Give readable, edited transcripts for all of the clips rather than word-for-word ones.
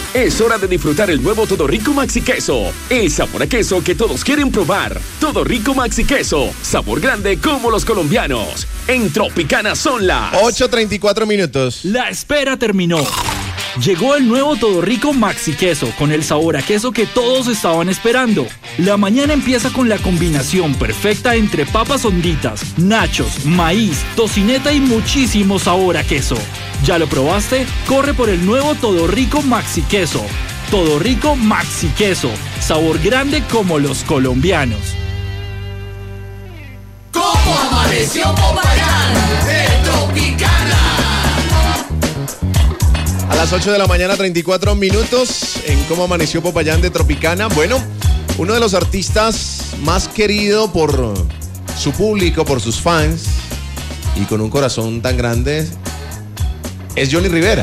Es hora de disfrutar el nuevo Todo Rico Maxi Queso. El sabor a queso que todos quieren probar. Todo Rico Maxi Queso. Sabor grande como los colombianos. En Tropicana son las 8:34 minutos. La espera terminó. Llegó el nuevo Todo Rico Maxi Queso con el sabor a queso que todos estaban esperando. La mañana empieza con la combinación perfecta entre papas honditas, nachos, maíz, tocineta y muchísimo sabor a queso. ¿Ya lo probaste? Corre por el nuevo Todo Rico Maxi Queso. Todo Rico Maxi Queso. Sabor grande como los colombianos. ¿Cómo amaneció Popayán de Tropicana? A las 8 de la mañana, 34 minutos, en Cómo Amaneció Popayán de Tropicana. Bueno, uno de los artistas más querido por su público, por sus fans, y con un corazón tan grande, es Johnny Rivera.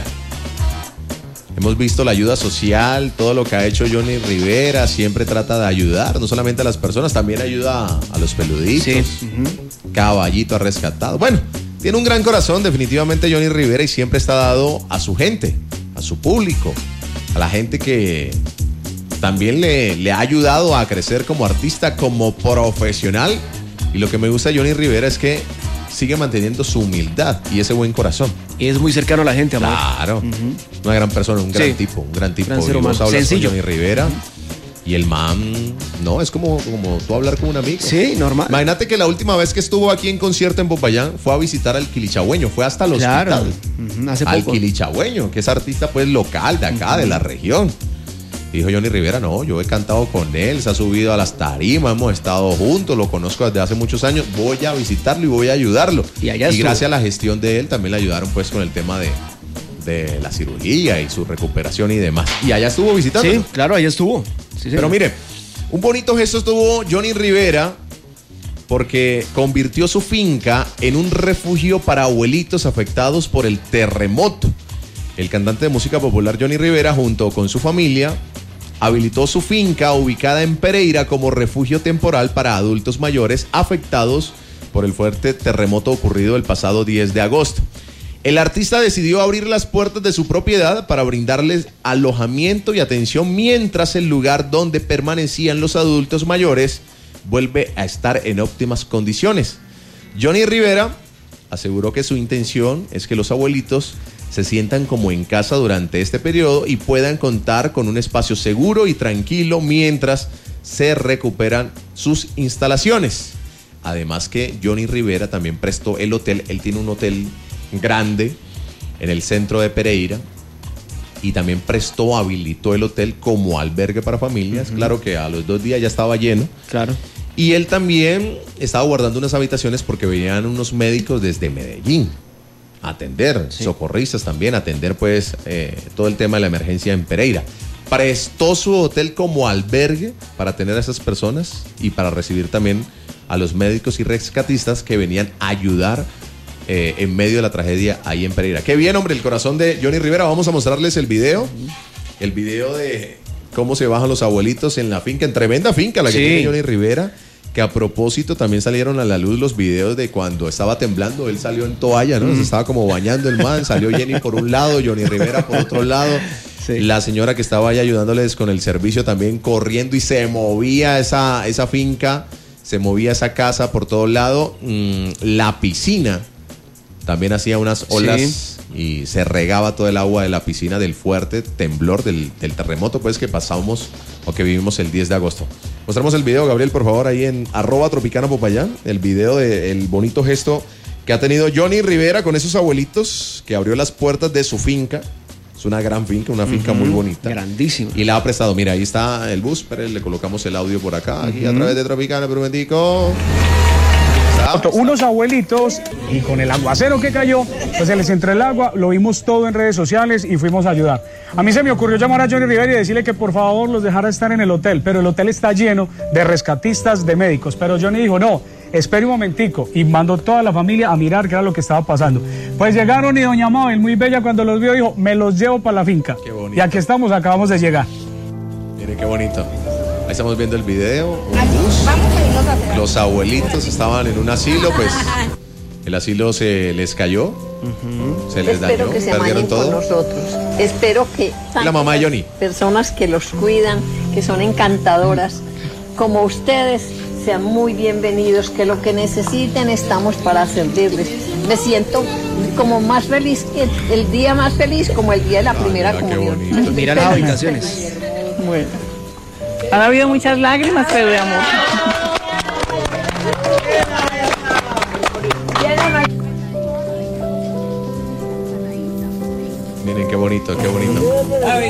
Hemos visto la ayuda social, todo lo que ha hecho Johnny Rivera, siempre trata de ayudar, no solamente a las personas, también ayuda a los peluditos, sí. Caballito ha rescatado. Bueno, tiene un gran corazón definitivamente Johnny Rivera y siempre está dado a su gente, a su público, a la gente que también le ha ayudado a crecer como artista, como profesional. Y lo que me gusta de Johnny Rivera es que sigue manteniendo su humildad y ese buen corazón. Y es muy cercano a la gente, amor. Claro, una gran persona, un gran tipo, un gran tipo. Y vos hablas con Johnny Rivera y el man, no, es como tú hablar con un amigo. Sí, normal. Imagínate que la última vez que estuvo aquí en concierto en Popayán fue a visitar al Quilichagüeño, fue hasta el hospital. Hace al poco. Quilichagüeño, que es artista pues local de acá, de la región. Dijo Johnny Rivera, no, yo he cantado con él, se ha subido a las tarimas, hemos estado juntos, lo conozco desde hace muchos años, voy a visitarlo y voy a ayudarlo. Y gracias a la gestión de él también le ayudaron pues con el tema de la cirugía y su recuperación y demás. Y allá estuvo visitando. Sí, claro, allá estuvo. Sí, pero mire, un bonito gesto tuvo Johnny Rivera porque convirtió su finca en un refugio para abuelitos afectados por el terremoto. El cantante de música popular Johnny Rivera, junto con su familia, habilitó su finca ubicada en Pereira como refugio temporal para adultos mayores afectados por el fuerte terremoto ocurrido el pasado 10 de agosto. El artista decidió abrir las puertas de su propiedad para brindarles alojamiento y atención mientras el lugar donde permanecían los adultos mayores vuelve a estar en óptimas condiciones. Johnny Rivera aseguró que su intención es que los abuelitos se sientan como en casa durante este periodo y puedan contar con un espacio seguro y tranquilo mientras se recuperan sus instalaciones. Además que Johnny Rivera también prestó el hotel, él tiene un hotel grande en el centro de Pereira y también habilitó el hotel como albergue para familias. Claro que a los 2 días ya estaba lleno. Claro. Y él también estaba guardando unas habitaciones porque venían unos médicos desde Medellín a atender, socorristas también, a atender pues todo el tema de la emergencia en Pereira. Prestó su hotel como albergue para tener a esas personas y para recibir también a los médicos y rescatistas que venían a ayudar en medio de la tragedia ahí en Pereira. Qué bien, hombre, el corazón de Johnny Rivera. Vamos a mostrarles el video de cómo se bajan los abuelitos en la finca, en tremenda finca la que tiene Johnny Rivera, que a propósito también salieron a la luz los videos de cuando estaba temblando, él salió en toalla, ¿no? Se estaba como bañando el man, salió Jenny por un lado, Johnny Rivera por otro lado. Sí. La señora que estaba ahí ayudándoles con el servicio también corriendo y se movía esa finca, se movía esa casa por todo lado. La piscina también hacía unas olas y se regaba todo el agua de la piscina del fuerte temblor del terremoto pues que pasamos o que vivimos el 10 de agosto. Mostramos el video, Gabriel, por favor, ahí en @Tropicana Popayán, el video del bonito gesto que ha tenido Johnny Rivera con esos abuelitos que abrió las puertas de su finca. Es una gran finca, una finca muy bonita. Grandísima. Y la ha prestado. Mira, ahí está el bus, pero le colocamos el audio por acá, aquí a través de Tropicana, pero momentico. Unos abuelitos y con el aguacero que cayó, pues se les entró el agua, lo vimos todo en redes sociales y fuimos a ayudar. A mí se me ocurrió llamar a Johnny Rivera y decirle que por favor los dejara estar en el hotel, pero el hotel está lleno de rescatistas, de médicos, pero Johnny dijo no, espere un momentico y mandó toda la familia a mirar qué era lo que estaba pasando. Pues llegaron y doña Mabel, muy bella, cuando los vio dijo, me los llevo para la finca. Qué bonito. Y aquí estamos, acabamos de llegar. Mire qué bonito. Ahí estamos viendo el video, un bus. Los abuelitos estaban en un asilo, pues el asilo se les cayó, se les dañó, que se perdieron todo. Con nosotros. espero que la mamá de Johnny, personas que los cuidan, que son encantadoras, como ustedes, sean muy bienvenidos, que lo que necesiten estamos para servirles. Me siento como más feliz, que el día más feliz, como el día de la primera comunión. Mira las habitaciones. Bueno, han habido muchas lágrimas, pero de amor. Miren qué bonito, qué bonito.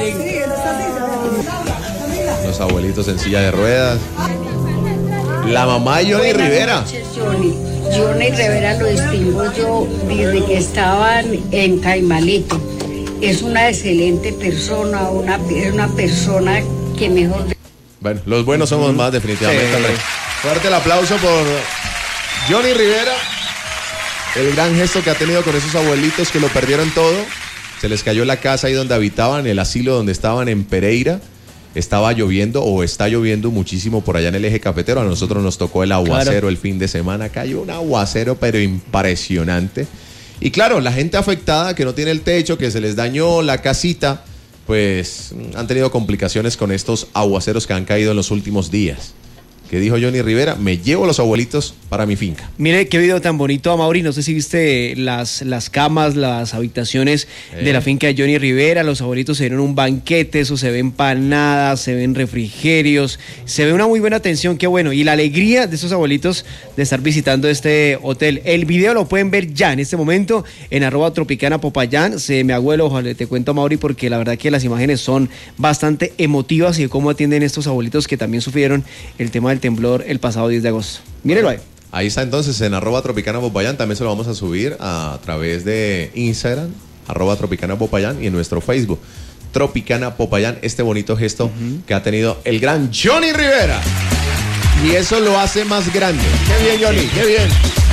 Los abuelitos en silla de ruedas. La mamá de Johnny Rivera. Johnny Rivera lo distingo yo desde que estaban en Caimalito. Es una excelente persona, es una persona que mejor... Bueno, los buenos somos más, definitivamente. Sí. Fuerte el aplauso por Johnny Rivera. El gran gesto que ha tenido con esos abuelitos que lo perdieron todo. Se les cayó la casa ahí donde habitaban, el asilo donde estaban en Pereira. Estaba lloviendo o está lloviendo muchísimo por allá en el eje cafetero. A nosotros nos tocó el aguacero el fin de semana. Cayó un aguacero pero impresionante. Y claro, la gente afectada que no tiene el techo, que se les dañó la casita, pues han tenido complicaciones con estos aguaceros que han caído en los últimos días. ¿Qué dijo Johnny Rivera? Me llevo a los abuelitos para mi finca. Mire qué video tan bonito, Amaury. No sé si viste las camas, las habitaciones de la finca de Johnny Rivera. Los abuelitos se dieron un banquete, eso se ven empanadas, se ven refrigerios, se ve una muy buena atención, qué bueno. Y la alegría de esos abuelitos de estar visitando este hotel. El video lo pueden ver ya en este momento en @tropicana_popayán. Se me abuelo, ojalá te cuento, Amaury, porque la verdad que las imágenes son bastante emotivas y de cómo atienden estos abuelitos que también sufrieron el tema del temblor el pasado 10 de agosto. Mírenlo ahí. Ahí está entonces en @tropicana_popayán. También se lo vamos a subir a través de Instagram, @tropicana_popayán, y en nuestro Facebook, Tropicana Popayán. Este bonito gesto que ha tenido el gran Johnny Rivera. Y eso lo hace más grande. Qué bien, Johnny, qué bien.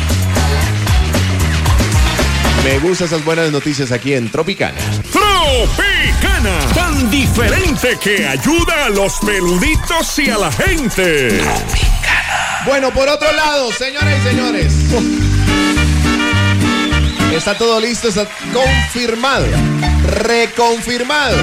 Me gustan esas buenas noticias aquí en Tropicana. Tropicana, tan diferente que ayuda a los peluditos y a la gente. Tropicana. Bueno, por otro lado, señoras y señores, está todo listo, está confirmado, reconfirmado.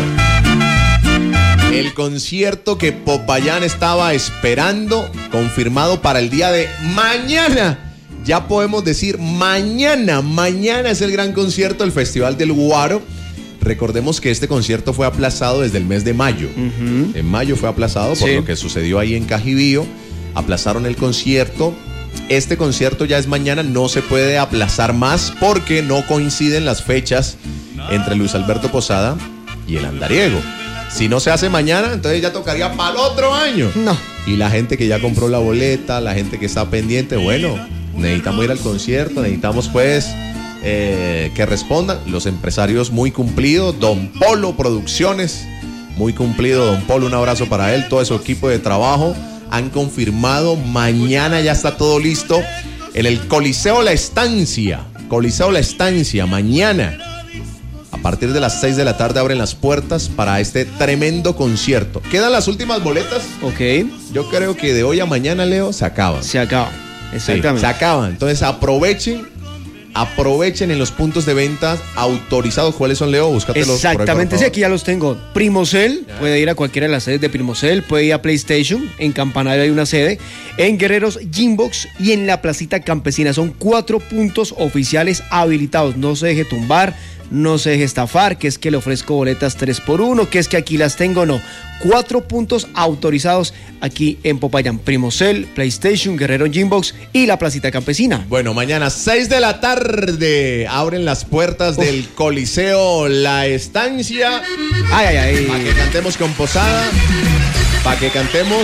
El concierto que Popayán estaba esperando, confirmado para el día de mañana. Ya podemos decir mañana es el gran concierto del Festival del Guaro. Recordemos que este concierto fue aplazado desde el mes de mayo. En mayo fue aplazado por lo que sucedió ahí en Cajibío. Aplazaron el concierto. Este concierto ya es mañana, no se puede aplazar más porque no coinciden las fechas entre Luis Alberto Posada y el Andariego. Si no se hace mañana, entonces ya tocaría para el otro año. No. Y la gente que ya compró la boleta, la gente que está pendiente, bueno, necesitamos ir al concierto, necesitamos pues que respondan. Los empresarios muy cumplidos, Don Polo Producciones, muy cumplido, Don Polo, un abrazo para él, todo su equipo de trabajo, han confirmado, mañana ya está todo listo en el Coliseo La Estancia, mañana. A partir de las 6 de la tarde abren las puertas para este tremendo concierto. ¿Quedan las últimas boletas? Ok. Yo creo que de hoy a mañana, Leo, se acaban. Se acaban, exactamente. Sí, se acaban. Entonces aprovechen en los puntos de venta autorizados. ¿Cuáles son, Leo? Búscatelos. Exactamente, sí, aquí ya los tengo. Primocel, puede ir a cualquiera de las sedes de Primocel, puede ir a PlayStation, en Campanario hay una sede, en Guerreros Gymbox y en la Placita Campesina. Son 4 puntos oficiales habilitados. No se deje tumbar, no se deje estafar, que es que le ofrezco boletas 3x1, que es que aquí las tengo, no. 4 puntos autorizados aquí en Popayán. Primocel, PlayStation, Guerrero Gymbox y la Placita Campesina. Bueno, mañana 6 de la tarde abren las puertas del Coliseo La Estancia. Ay. Para que cantemos con Posada, para que cantemos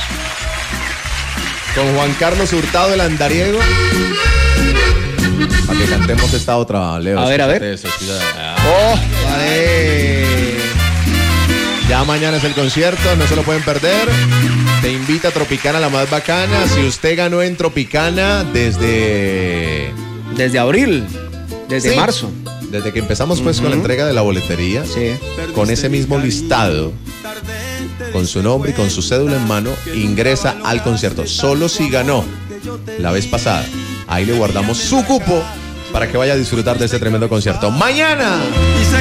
con Juan Carlos Hurtado, el Andariego. Para que cantemos esta otra, Leo. A ver. Eso, ya mañana es el concierto, no se lo pueden perder. Te invita a Tropicana, la más bacana. Si usted ganó en Tropicana desde abril, desde marzo. Desde que empezamos pues con la entrega de la boletería, con ese mismo listado, con su nombre y con su cédula en mano, ingresa al concierto. Solo si ganó la vez pasada, ahí le guardamos su cupo para que vaya a disfrutar de este tremendo concierto. ¡Mañana!